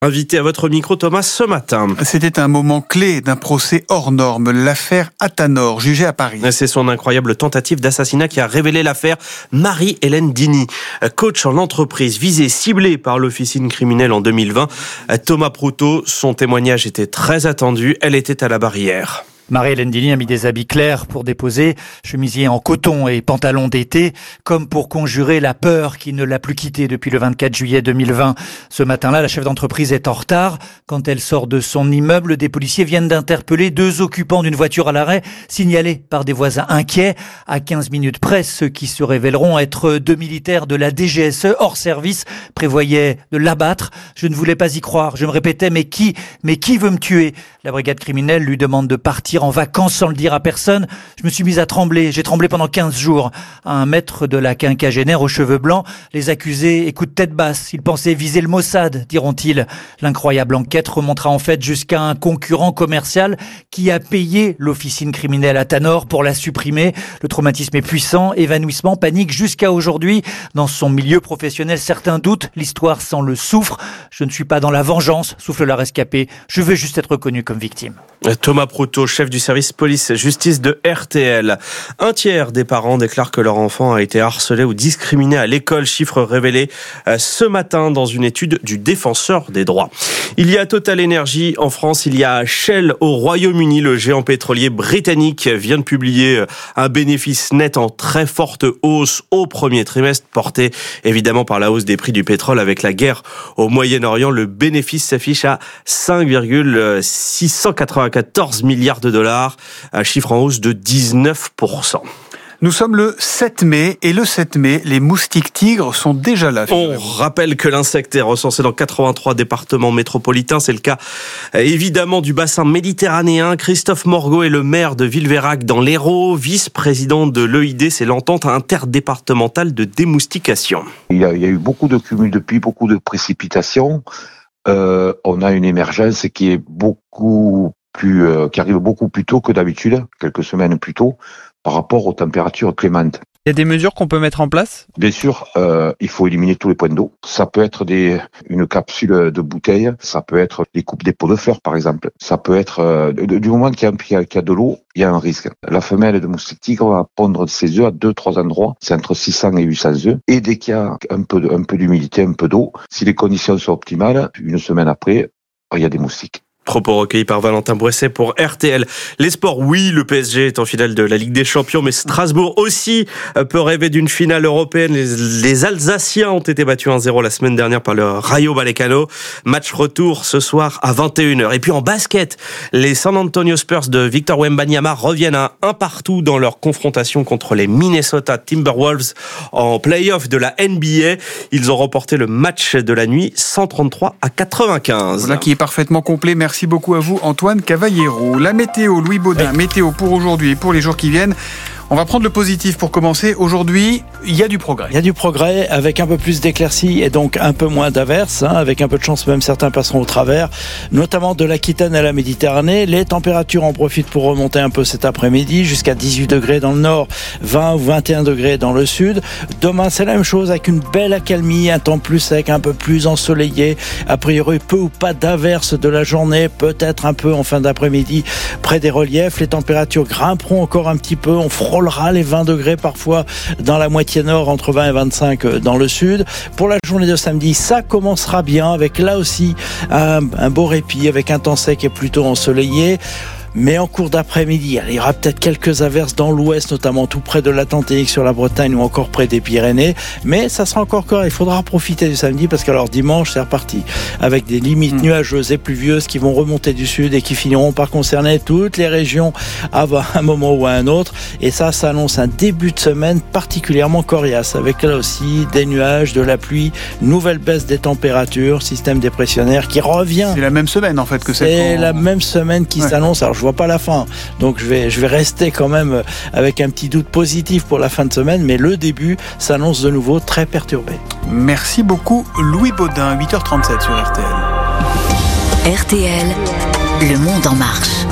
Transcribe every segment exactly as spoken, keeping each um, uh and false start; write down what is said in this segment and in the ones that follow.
Invité à votre micro, Thomas, ce matin. C'était un moment clé d'un procès hors norme, l'affaire Athanor, jugée à Paris. C'est son incroyable tentative d'assassinat qui a révélé l'affaire Marie-Hélène Dini. Coach en entreprise, visée, ciblée par l'officine criminelle en deux mille vingt. Thomas Proutot, son témoignage était très attendu. Elle était à la barrière. Marie-Hélène Dini a mis des habits clairs pour déposer, chemisier en coton et pantalon d'été, comme pour conjurer la peur qui ne l'a plus quittée depuis le vingt-quatre juillet deux mille vingt. Ce matin-là, la chef d'entreprise est en retard. Quand elle sort de son immeuble, des policiers viennent d'interpeller deux occupants d'une voiture à l'arrêt, signalés par des voisins inquiets. À quinze minutes près, ceux qui se révéleront être deux militaires de la D G S E hors service prévoyaient de l'abattre. Je ne voulais pas y croire. Je me répétais, mais qui, mais qui veut me tuer? La brigade criminelle lui demande de partir en vacances sans le dire à personne. Je me suis mise à trembler. J'ai tremblé pendant quinze jours. À un maître de la quinquagénaire aux cheveux blancs, les accusés écoutent tête basse. Ils pensaient viser le Mossad, diront-ils. L'incroyable enquête remontera en fait jusqu'à un concurrent commercial qui a payé l'officine criminelle Athanor pour la supprimer. Le traumatisme est puissant, évanouissement, panique jusqu'à aujourd'hui. Dans son milieu professionnel, certains doutent. L'histoire sent le soufre. Je ne suis pas dans la vengeance, souffle la rescapée. Je veux juste être reconnu comme victime. Thomas Proutot, chef du service police-justice de R T L. Un tiers des parents déclarent que leur enfant a été harcelé ou discriminé à l'école. Chiffre révélé ce matin dans une étude du Défenseur des droits. Il y a Total Energy en France, il y a Shell au Royaume-Uni. Le géant pétrolier britannique vient de publier un bénéfice net en très forte hausse au premier trimestre, porté évidemment par la hausse des prix du pétrole avec la guerre au Moyen-Orient. Le bénéfice s'affiche à cinq virgule six cent quatre-vingt-quatorze milliards de dollars, un chiffre en hausse de dix-neuf pour cent. Nous sommes le sept mai et le sept mai, les moustiques tigres sont déjà là. On rappelle que l'insecte est recensé dans quatre-vingt-trois départements métropolitains. C'est le cas évidemment du bassin méditerranéen. Christophe Morgot est le maire de Villeveyrac dans l'Hérault, vice-président de l'E I D, c'est l'entente interdépartementale de démoustication. Il y a, il y a eu beaucoup de cumul de pluie, beaucoup de précipitations. Euh, on a une émergence qui est beaucoup plus, euh, qui arrive beaucoup plus tôt que d'habitude, quelques semaines plus tôt, par rapport aux températures clémentes. Il y a des mesures qu'on peut mettre en place ? Bien sûr, euh, il faut éliminer tous les points d'eau. Ça peut être des, une capsule de bouteille, ça peut être les coupes des pots de fleurs par exemple. Ça peut être, euh, du moment qu'il y a, qu'il y a de l'eau, il y a un risque. La femelle de moustique tigre va pondre ses œufs à deux, trois endroits. C'est entre six cents et huit cents œufs. Et dès qu'il y a un peu, de, un peu d'humidité, un peu d'eau, si les conditions sont optimales, une semaine après, il y a des moustiques. Propos recueillis par Valentin Bresset pour R T L. Les sports, oui, le P S G est en finale de la Ligue des Champions, mais Strasbourg aussi peut rêver d'une finale européenne. Les, les Alsaciens ont été battus un zéro la semaine dernière par le Rayo Vallecano. Match retour ce soir à vingt et une heures. Et puis en basket, les San Antonio Spurs de Victor Wembanyama reviennent à un partout dans leur confrontation contre les Minnesota Timberwolves en play-off de la N B A. Ils ont remporté le match de la nuit cent trente-trois à quatre-vingt-quinze. Voilà qui est parfaitement complet. Merci. Merci beaucoup à vous, Antoine Cavallero. La météo, Louis Baudin, météo pour aujourd'hui et pour les jours qui viennent. On va prendre le positif pour commencer. Aujourd'hui, il y a du progrès. Il y a du progrès avec un peu plus d'éclaircies et donc un peu moins d'averses. Hein, avec un peu de chance, même certains passeront au travers, notamment de l'Aquitaine à la Méditerranée. Les températures en profitent pour remonter un peu cet après-midi, jusqu'à dix-huit degrés dans le nord, vingt ou vingt et un degrés dans le sud. Demain, c'est la même chose avec une belle accalmie, un temps plus sec, un peu plus ensoleillé. A priori, peu ou pas d'averses de la journée, peut-être un peu en fin d'après-midi près des reliefs. Les températures grimperont encore un petit peu. On frôle les vingt degrés parfois dans la moitié nord, entre vingt et vingt-cinq dans le sud. Pour la journée de samedi, ça commencera bien avec là aussi un, un beau répit avec un temps sec et plutôt ensoleillé. Mais en cours d'après-midi, il y aura peut-être quelques averses dans l'ouest, notamment tout près de l'Atlantique sur la Bretagne ou encore près des Pyrénées. Mais ça sera encore correct. Il faudra profiter du samedi parce qu'alors dimanche, c'est reparti. Avec des limites mmh. nuageuses et pluvieuses qui vont remonter du sud et qui finiront par concerner toutes les régions à un moment ou à un autre. Et ça, ça annonce un début de semaine particulièrement coriace avec là aussi des nuages, de la pluie, nouvelle baisse des températures, système dépressionnaire qui revient. C'est la même semaine en fait que c'est. C'est la même semaine qui ouais. s'annonce. Alors, je vois pas la fin, donc je vais, je vais rester quand même avec un petit doute positif pour la fin de semaine, mais le début s'annonce de nouveau très perturbé. Merci beaucoup Louis Baudin, huit heures trente-sept sur R T L. R T L, le monde en marche.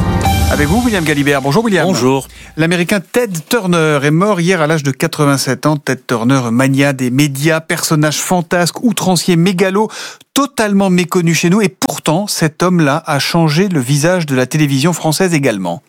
Avec vous, William Galibert. Bonjour, William. Bonjour. L'Américain Ted Turner est mort hier à l'âge de quatre-vingt-sept ans. Ted Turner, mania des médias, personnage fantasque, outrancier, mégalo, totalement méconnu chez nous. Et pourtant, cet homme-là a changé le visage de la télévision française également.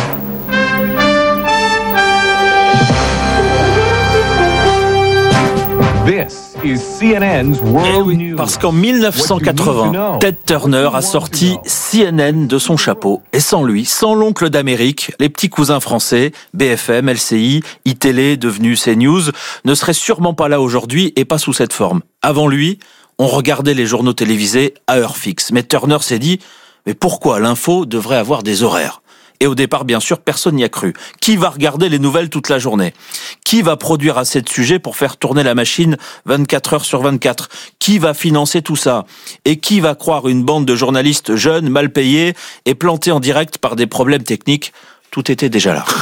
This is C N N's World Eh oui, News. parce qu'en dix-neuf cent quatre-vingts, Ted Turner a sorti C N N de son chapeau. Et sans lui, sans l'oncle d'Amérique, les petits cousins français, B F M, L C I, iTélé, devenu CNews, ne seraient sûrement pas là aujourd'hui et pas sous cette forme. Avant lui, on regardait les journaux télévisés à heure fixe. Mais Turner s'est dit, mais pourquoi l'info devrait avoir des horaires ? Et au départ, bien sûr, personne n'y a cru. Qui va regarder les nouvelles toute la journée ? Qui va produire assez de sujets pour faire tourner la machine vingt-quatre heures sur vingt-quatre ? Qui va financer tout ça ? Et qui va croire une bande de journalistes jeunes, mal payés et plantés en direct par des problèmes techniques ? Tout était déjà là.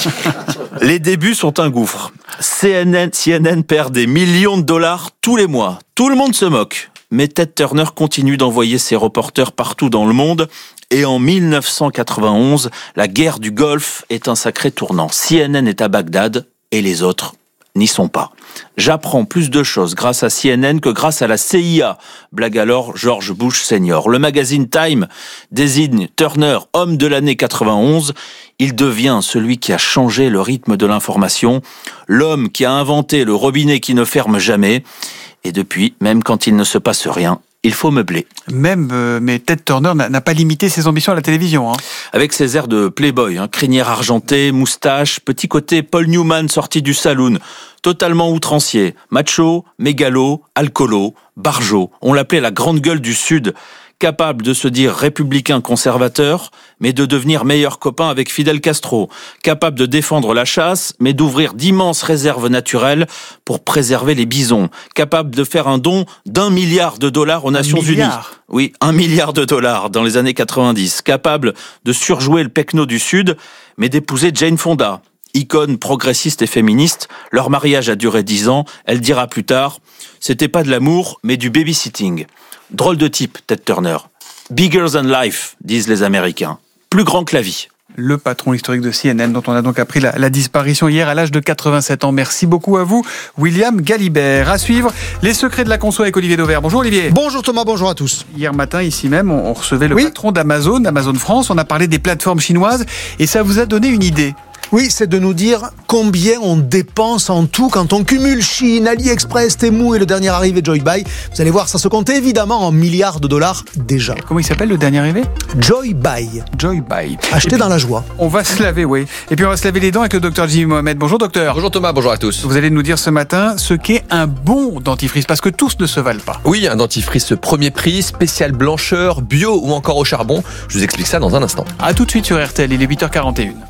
Les débuts sont un gouffre. C N N, C N N perd des millions de dollars tous les mois. Tout le monde se moque. Mais Ted Turner continue d'envoyer ses reporters partout dans le monde. Et en dix-neuf cent quatre-vingt-onze, la guerre du Golfe est un sacré tournant. C N N est à Bagdad et les autres n'y sont pas. J'apprends plus de choses grâce à C N N que grâce à la C I A. Blague alors George Bush senior. Le magazine Time désigne Turner homme de l'année quatre-vingt-onze. Il devient celui qui a changé le rythme de l'information, l'homme qui a inventé le robinet qui ne ferme jamais. Et depuis, même quand il ne se passe rien, il faut meubler. Même, euh, mais Ted Turner n'a, n'a pas limité ses ambitions à la télévision. Hein. Avec ses airs de playboy, hein, crinière argentée, moustache, petit côté Paul Newman sorti du saloon, totalement outrancier, macho, mégalo, alcoolo, barjo. On l'appelait la grande gueule du Sud, capable de se dire républicain conservateur, mais de devenir meilleur copain avec Fidel Castro, capable de défendre la chasse, mais d'ouvrir d'immenses réserves naturelles pour préserver les bisons, capable de faire un don d'un milliard de dollars aux Nations Unies. Oui, un milliard de dollars dans les années quatre-vingt-dix, capable de surjouer le pecno du Sud, mais d'épouser Jane Fonda. Icône progressiste et féministe, leur mariage a duré dix ans, elle dira plus tard, c'était pas de l'amour, mais du babysitting. Drôle de type, Ted Turner. Bigger than life, disent les Américains. Plus grand que la vie. Le patron historique de C N N, dont on a donc appris la, la disparition hier à l'âge de quatre-vingt-sept ans. Merci beaucoup à vous, William Galibert. À suivre, les secrets de la conso avec Olivier Dauvert. Bonjour Olivier. Bonjour Thomas, bonjour à tous. Hier matin, ici même, on, on recevait le oui. patron d'Amazon, Amazon France. On a parlé des plateformes chinoises et ça vous a donné une idée. Oui, c'est de nous dire combien on dépense en tout quand on cumule Chine, AliExpress, Temu et le dernier arrivé Joybuy. Vous allez voir, ça se compte évidemment en milliards de dollars déjà. Et comment il s'appelle le dernier arrivé ? Joybuy. Joybuy. Acheté dans la joie. On va se laver, oui. Et puis on va se laver les dents avec le docteur Jimmy Mohamed. Bonjour docteur. Bonjour Thomas, bonjour à tous. Vous allez nous dire ce matin ce qu'est un bon dentifrice, parce que tous ne se valent pas. Oui, un dentifrice premier prix, spécial blancheur, bio ou encore au charbon. Je vous explique ça dans un instant. A tout de suite sur R T L, il est huit heures quarante et une.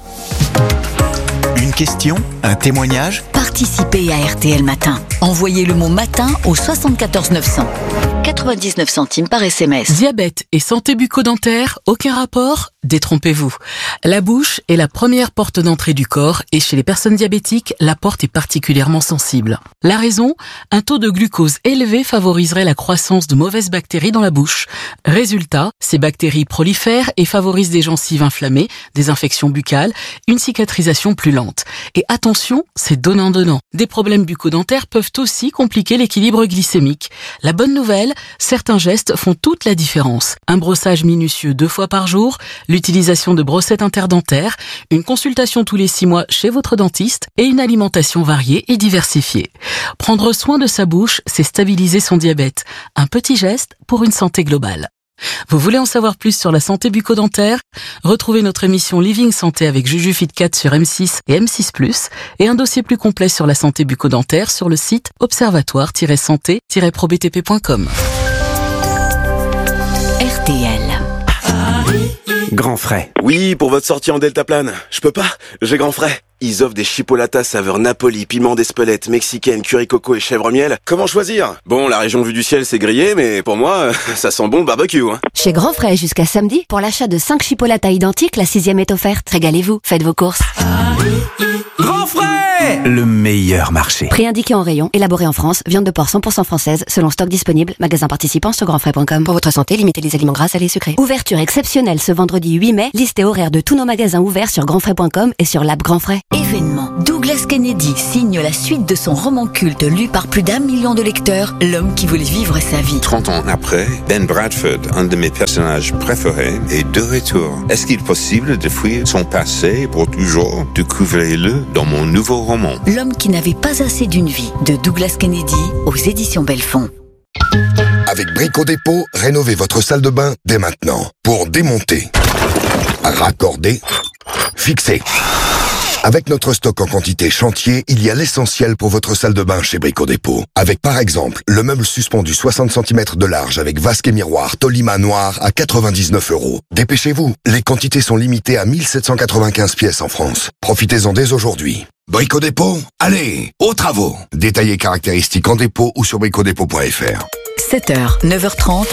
Une question, un témoignage ? Participez à R T L Matin. Envoyez le mot matin au soixante-quatorze neuf cents. quatre-vingt-dix-neuf centimes par S M S. Diabète et santé bucco-dentaire, aucun rapport ? Détrompez-vous. La bouche est la première porte d'entrée du corps et chez les personnes diabétiques, la porte est particulièrement sensible. La raison ? Un taux de glucose élevé favoriserait la croissance de mauvaises bactéries dans la bouche. Résultat, ces bactéries prolifèrent et favorisent des gencives inflammées, des infections buccales, une cicatrisation plus lente. Et attention, c'est donnant-donnant. Des problèmes bucco-dentaires peuvent aussi compliquer l'équilibre glycémique. La bonne nouvelle, certains gestes font toute la différence. Un brossage minutieux deux fois par jour, l'utilisation de brossettes interdentaires, une consultation tous les six mois chez votre dentiste et une alimentation variée et diversifiée. Prendre soin de sa bouche, c'est stabiliser son diabète. Un petit geste pour une santé globale. Vous voulez en savoir plus sur la santé bucco-dentaire ? Retrouvez notre émission Living Santé avec Juju Fitcat sur M six et M six plus et un dossier plus complet sur la santé bucco-dentaire sur le site observatoire tiret santé tiret pro b t p point com. R T L. Grand Frais. Oui, pour votre sortie en deltaplane. Je peux pas, j'ai Grand Frais. Ils offrent des chipolatas saveur Napoli, piment d'Espelette, mexicaine, curry coco et chèvre miel. Comment choisir ? Bon, la région vue du ciel c'est grillé, mais pour moi, ça sent bon le barbecue. Hein. Chez Grand Frais jusqu'à samedi, pour l'achat de cinq chipolatas identiques, la sixième est offerte. Régalez-vous, faites vos courses. Grand Frais ! est le meilleur marché. Prix indiqué en rayon, élaboré en France, viande de porc cent pour cent française, selon stock disponible, magasin participant sur grandfrais point com. Pour votre santé, limitez les aliments gras, salés et sucrés. Ouverture exceptionnelle ce vendredi huit mai, liste et horaire de tous nos magasins ouverts sur grandfrais point com et sur l'app Grand Frais. Événement. Douglas Kennedy signe la suite de son roman culte lu par plus d'un million de lecteurs, L'homme qui voulait vivre sa vie. trente ans après, Ben Bradford, un de mes personnages préférés, est de retour. Est-ce qu'il est possible de fuir son passé pour toujours? Découvrez-le dans mon nouveau roman. L'homme qui n'avait pas assez d'une vie, de Douglas Kennedy, aux éditions Belfond. Avec Brico Dépôt, rénovez votre salle de bain dès maintenant. Pour démonter, raccorder, fixer. Avec notre stock en quantité chantier, il y a l'essentiel pour votre salle de bain chez Brico Dépôt. Avec par exemple, le meuble suspendu soixante centimètres de large avec vasque et miroir Tolima noir à quatre-vingt-dix-neuf euros. Dépêchez-vous, les quantités sont limitées à mille sept cent quatre-vingt-quinze pièces en France. Profitez-en dès aujourd'hui. Brico Dépôt, allez, aux travaux. Détaillés caractéristiques en dépôt ou sur brico dépôt point f r. sept heures, neuf heures trente.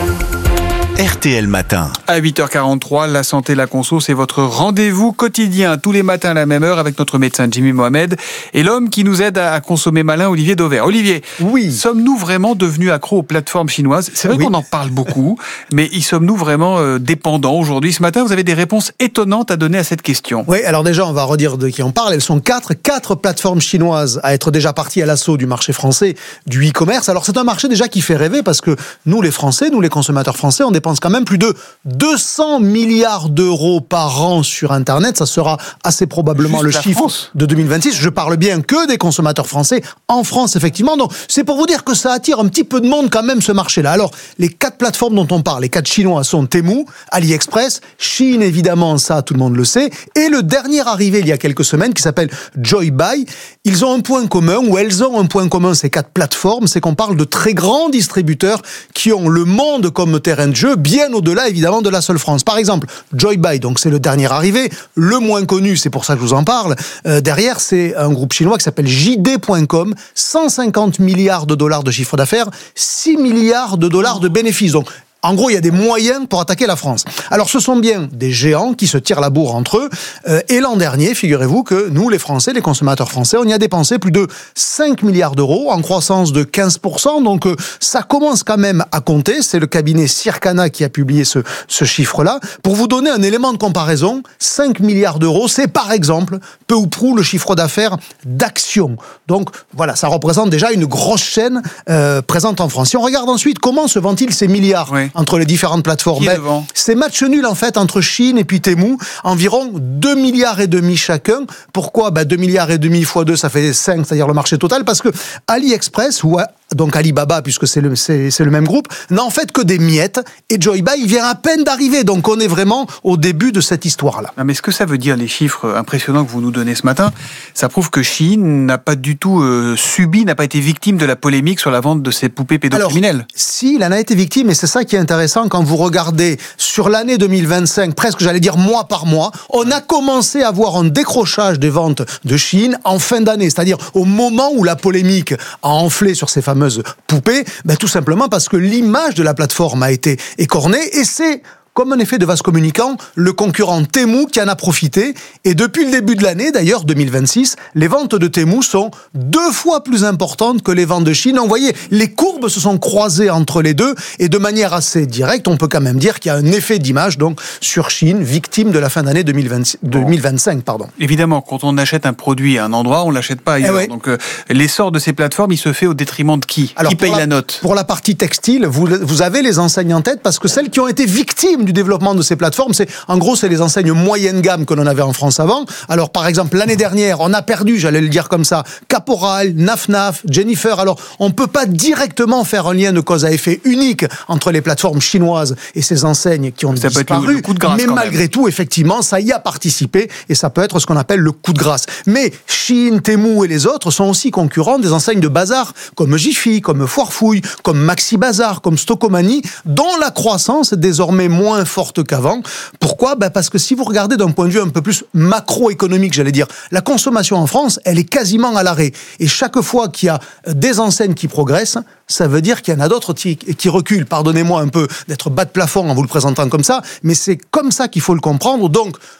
R T L Matin. À huit heures quarante-trois, la santé, la conso, c'est votre rendez-vous quotidien, tous les matins à la même heure, avec notre médecin Jimmy Mohamed et l'homme qui nous aide à consommer malin, Olivier Dauvert. Olivier, oui. Sommes-nous vraiment devenus accros aux plateformes chinoises? C'est vrai oui. qu'on en parle beaucoup, mais y sommes-nous vraiment euh, dépendants aujourd'hui? Ce matin, vous avez des réponses étonnantes à donner à cette question. Oui, alors déjà, on va redire de qui on parle. Elles sont quatre, quatre plateformes chinoises à être déjà parties à l'assaut du marché français, du e-commerce. Alors c'est un marché déjà qui fait rêver parce que nous, les Français, nous les consommateurs français, on dépense quand même plus de deux cents milliards d'euros par an sur Internet. Ça sera assez probablement Juste le chiffre France. de deux mille vingt-six. Je parle bien que des consommateurs français en France, effectivement. Donc, c'est pour vous dire que ça attire un petit peu de monde quand même, ce marché-là. Alors, les quatre plateformes dont on parle, les quatre chinois sont Temu, AliExpress, Shein, évidemment, ça, tout le monde le sait, et le dernier arrivé il y a quelques semaines qui s'appelle Joybuy. Ils ont un point commun, ou elles ont un point commun, ces quatre plateformes, c'est qu'on parle de très grands distributeurs qui ont le monde comme terrain de jeu, bien au-delà, évidemment, de la seule France. Par exemple, Joybuy, donc c'est le dernier arrivé, le moins connu, c'est pour ça que je vous en parle. Euh, derrière, c'est un groupe chinois qui s'appelle J D point com, cent cinquante milliards de dollars de chiffre d'affaires, six milliards de dollars de bénéfices. Donc, en gros, il y a des moyens pour attaquer la France. Alors, ce sont bien des géants qui se tirent la bourre entre eux. Euh, et l'an dernier, figurez-vous que nous, les Français, les consommateurs français, on y a dépensé plus de cinq milliards d'euros, en croissance de quinze pour cent. Donc, euh, ça commence quand même à compter. C'est le cabinet Circana qui a publié ce, ce chiffre-là. Pour vous donner un élément de comparaison, cinq milliards d'euros, c'est par exemple, peu ou prou, le chiffre d'affaires d'Action. Donc, voilà, ça représente déjà une grosse chaîne euh, présente en France. Si on regarde ensuite, comment se vendent-ils ces milliards oui. entre les différentes plateformes? Ben, c'est match nul en fait entre Shein et puis Temu, environ deux milliards et demi chacun. Pourquoi? Ben, deux milliards et demi fois deux, ça fait cinq, c'est-à-dire le marché total, parce que AliExpress, ou donc Alibaba, puisque c'est le, c'est, c'est le même groupe, n'a en fait que des miettes, et Joybuy, il vient à peine d'arriver, donc on est vraiment au début de cette histoire-là. Non, mais ce que ça veut dire, les chiffres impressionnants que vous nous donnez ce matin, ça prouve que Shein n'a pas du tout euh, subi, n'a pas été victime de la polémique sur la vente de ces poupées pédocriminelles. Alors, si, il en a été victime, et c'est ça qui est intéressant quand vous regardez sur l'année deux mille vingt-cinq, presque j'allais dire mois par mois, on a commencé à voir un décrochage des ventes de Shein en fin d'année, c'est-à-dire au moment où la polémique a enflé sur ces fameuses poupées, ben tout simplement parce que l'image de la plateforme a été écornée, et c'est comme un effet de vase communicant, le concurrent Temu qui en a profité. Et depuis le début de l'année, d'ailleurs, deux mille vingt-six, les ventes de Temu sont deux fois plus importantes que les ventes de Chine. Vous voyez, les courbes se sont croisées entre les deux, et de manière assez directe, on peut quand même dire qu'il y a un effet d'image donc sur Chine, victime de la fin d'année deux mille vingt, deux mille vingt-cinq. Pardon. Évidemment, quand on achète un produit à un endroit, on ne l'achète pas ailleurs. Eh ouais. Donc euh, l'essor de ces plateformes, il se fait au détriment de qui? Alors, qui paye la, la note? Pour la partie textile, vous, vous avez les enseignes en tête, parce que celles qui ont été victimes du développement de ces plateformes, c'est en gros c'est les enseignes moyenne gamme que l'on avait en France avant. Alors par exemple l'année dernière, on a perdu, j'allais le dire comme ça, Caporal, Naf Naf, Jennifer. Alors on peut pas directement faire un lien de cause à effet unique entre les plateformes chinoises et ces enseignes qui ont ça disparu, peut être le coup de grâce, mais malgré tout effectivement ça y a participé, et ça peut être ce qu'on appelle le coup de grâce. Mais Shein, Temu et les autres sont aussi concurrents des enseignes de bazar comme Jiffy, comme Foirefouille, comme Maxi Bazar, comme Stocomanie, dont la croissance est désormais moins forte qu'avant. Pourquoi? Ben parce que si vous regardez d'un point de vue un peu plus macroéconomique, j'allais dire, la consommation en France, elle est quasiment à l'arrêt. Et chaque fois qu'il y a des enseignes qui progressent, ça veut dire qu'il y en a d'autres qui, qui reculent. Pardonnez-moi un peu d'être bas de plafond en vous le présentant comme ça, mais c'est comme ça qu'il faut le comprendre. Donc,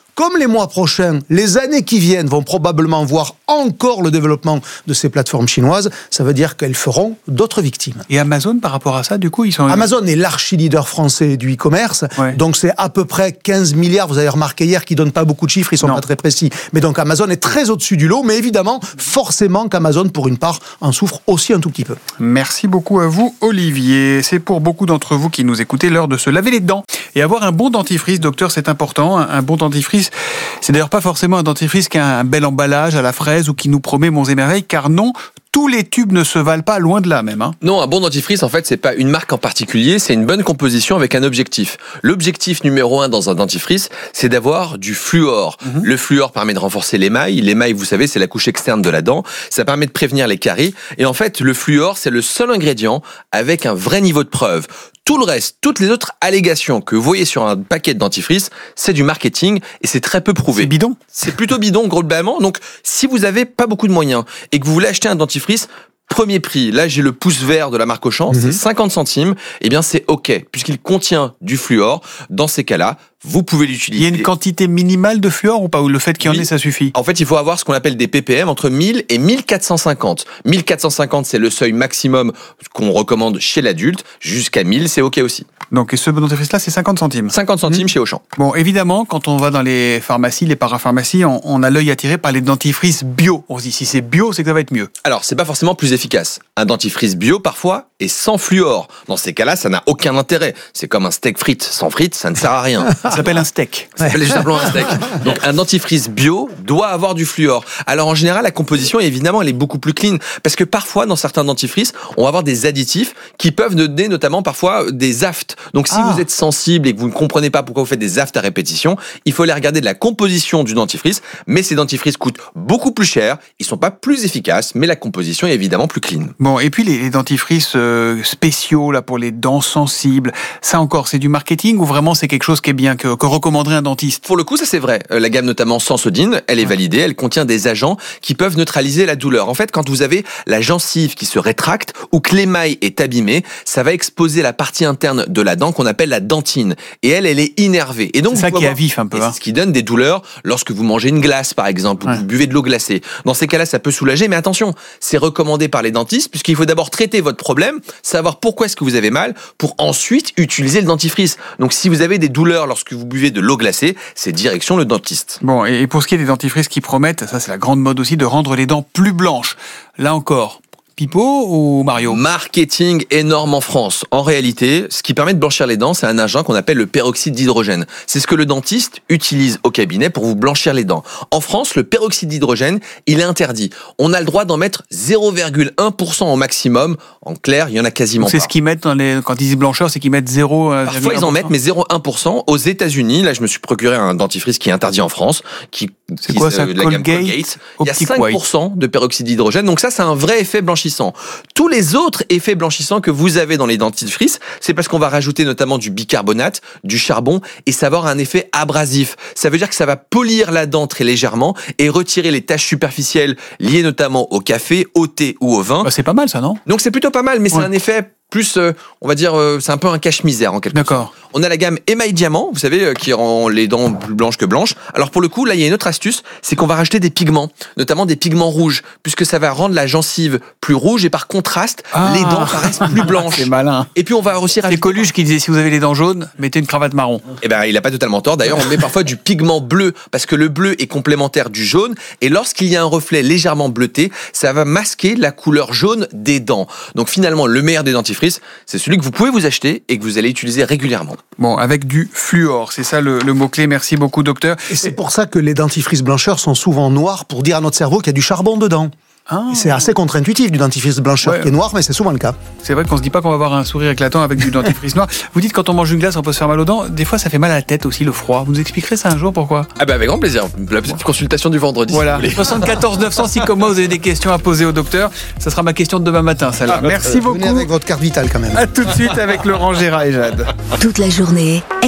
comme les mois prochains, les années qui viennent vont probablement voir encore le développement de ces plateformes chinoises, ça veut dire qu'elles feront d'autres victimes. Et Amazon, par rapport à ça, du coup, ils sont... Amazon est l'archi-leader français du e-commerce, ouais. donc c'est à peu près quinze milliards, vous avez remarqué hier, qui ne donnent pas beaucoup de chiffres, ils ne sont non. pas très précis. Mais donc Amazon est très au-dessus du lot, mais évidemment, forcément qu'Amazon, pour une part, en souffre aussi un tout petit peu. Merci beaucoup à vous, Olivier. C'est pour beaucoup d'entre vous qui nous écoutez l'heure de se laver les dents. Et avoir un bon dentifrice, docteur, c'est important. Un bon dentifrice, c'est d'ailleurs pas forcément un dentifrice qui a un bel emballage à la fraise ou qui nous promet monts et merveilles, car non, tous les tubes ne se valent pas, loin de là même. Hein. Non, un bon dentifrice, en fait, c'est pas une marque en particulier, c'est une bonne composition avec un objectif. L'objectif numéro un dans un dentifrice, c'est d'avoir du fluor. Mm-hmm. Le fluor permet de renforcer l'émail. L'émail, vous savez, c'est la couche externe de la dent. Ça permet de prévenir les caries. Et en fait, le fluor, c'est le seul ingrédient avec un vrai niveau de preuve. Tout le reste, toutes les autres allégations que vous voyez sur un paquet de dentifrice, c'est du marketing et c'est très peu prouvé. C'est bidon. C'est plutôt bidon, globalement. Donc, si vous avez pas beaucoup de moyens et que vous voulez acheter un dentifrice, premier prix, là j'ai le pouce vert de la marque Auchan, mmh. c'est cinquante centimes, eh bien c'est ok, puisqu'il contient du fluor. Dans ces cas-là, vous pouvez l'utiliser. Il y a une quantité minimale de fluor ou pas, ou le fait qu'il y en ait, ça suffit? En fait, il faut avoir ce qu'on appelle des ppm entre mille et mille quatre cent cinquante. mille quatre cent cinquante, c'est le seuil maximum qu'on recommande chez l'adulte. Jusqu'à mille, c'est ok aussi. Donc, et ce dentifrice-là, c'est cinquante centimes. cinquante centimes mmh. chez Auchan. Bon, évidemment, quand on va dans les pharmacies, les parapharmacies, on, on a l'œil attiré par les dentifrices bio. On se dit, si c'est bio, c'est que ça va être mieux. Alors, c'est pas forcément plus efficace. Un dentifrice bio, parfois, est sans fluor. Dans ces cas-là, ça n'a aucun intérêt. C'est comme un steak frites. Sans frites, ça ne sert à rien. Ça s'appelle un steak. Ça s'appelle juste simplement un steak. Donc, un dentifrice bio doit avoir du fluor. Alors, en général, la composition, évidemment, elle est beaucoup plus clean. Parce que parfois, dans certains dentifrices, on va avoir des additifs qui peuvent donner notamment parfois des aftes. Donc, si ah. vous êtes sensible et que vous ne comprenez pas pourquoi vous faites des aftes à répétition, il faut aller regarder de la composition du dentifrice. Mais ces dentifrices coûtent beaucoup plus cher. Ils sont pas plus efficaces, mais la composition est évidemment plus clean. Bon, et puis les, les dentifrices euh, spéciaux là pour les dents sensibles, ça encore, c'est du marketing ou vraiment c'est quelque chose qui est bien, que, que recommanderait un dentiste? Pour le coup, ça c'est vrai. La gamme notamment Sensodyne, elle est validée, elle contient des agents qui peuvent neutraliser la douleur. En fait, quand vous avez la gencive qui se rétracte ou que l'émail est abîmé, ça va exposer la partie interne de la dent qu'on appelle la dentine. Et elle, elle est innervée. Et donc, c'est ça qui est à vif un peu. Hein. C'est ce qui donne des douleurs lorsque vous mangez une glace, par exemple, ou ouais. que vous buvez de l'eau glacée. Dans ces cas-là, ça peut soulager, mais attention, c'est recommandé par les dentistes puisqu'il faut d'abord traiter votre problème, savoir pourquoi est-ce que vous avez mal, pour ensuite utiliser le dentifrice. Donc, si vous avez des douleurs lorsque vous buvez de l'eau glacée, c'est direction le dentiste. Bon, et pour ce qui est des dentifrices qui promettent, ça c'est la grande mode aussi, de rendre les dents plus blanches. Là encore, Pipo ou Mario? Marketing énorme en France. En réalité, ce qui permet de blanchir les dents, c'est un agent qu'on appelle le peroxyde d'hydrogène. C'est ce que le dentiste utilise au cabinet pour vous blanchir les dents. En France, le peroxyde d'hydrogène, il est interdit. On a le droit d'en mettre zéro virgule un pour cent au maximum. En clair, il y en a quasiment c'est pas. C'est ce qu'ils mettent dans les, quand ils disent blancheur, c'est qu'ils mettent zéro virgule un pour cent. Parfois, ils en mettent, mais zéro virgule un pour cent. Aux États-Unis, là, je me suis procuré un dentifrice qui est interdit en France, qui, c'est quoi ça, de la gamme Colgate. Il y a cinq pour cent de peroxyde d'hydrogène. Donc ça, c'est un vrai effet blanchissant. Tous les autres effets blanchissants que vous avez dans les dentifrices, c'est parce qu'on va rajouter notamment du bicarbonate, du charbon, et ça va avoir un effet abrasif. Ça veut dire que ça va polir la dent très légèrement et retirer les taches superficielles liées notamment au café, au thé ou au vin. Bah c'est pas mal ça, non? Donc c'est plutôt pas mal, mais ouais. c'est un effet plus, euh, on va dire, euh, c'est un peu un cache-misère en quelque sorte. D'accord. On a la gamme émail diamant, vous savez, euh, qui rend les dents plus blanches que blanches. Alors pour le coup, là, il y a une autre astuce, c'est qu'on va rajouter des pigments, notamment des pigments rouges, puisque ça va rendre la gencive plus rouge et par contraste, ah. les dents paraissent plus blanches. C'est malin. Et puis on va aussi rajouter... C'est Coluche qui disait, si vous avez les dents jaunes, mettez une cravate marron. Eh ben, il a pas totalement tort. D'ailleurs, on met parfois du pigment bleu, parce que le bleu est complémentaire du jaune, et lorsqu'il y a un reflet légèrement bleuté, ça va masquer la couleur jaune des dents. Donc finalement, le meilleur des dentifrices, c'est celui que vous pouvez vous acheter et que vous allez utiliser régulièrement. Bon, avec du fluor, c'est ça le, le mot-clé. Merci beaucoup, docteur. Et c'est pour ça que les dentifrices blancheurs sont souvent noirs pour dire à notre cerveau qu'il y a du charbon dedans. Ah. C'est assez contre-intuitif du dentifrice blancheur ouais. qui est noir, mais c'est souvent le cas. C'est vrai qu'on se dit pas qu'on va avoir un sourire éclatant avec du dentifrice noir. Vous dites quand on mange une glace, on peut se faire mal aux dents. Des fois, ça fait mal à la tête aussi, le froid. Vous nous expliquerez ça un jour, pourquoi? Ah bah avec grand plaisir. La petite consultation du vendredi. Voilà. Si soixante-quatorze neuf cents, si comme moi vous avez des questions à poser au docteur, ça sera ma question de demain matin, celle-là. Ah, Merci beaucoup. Venez avec votre carte vitale quand même. À tout de suite avec Laurent Gérard et Jade. Toute la journée.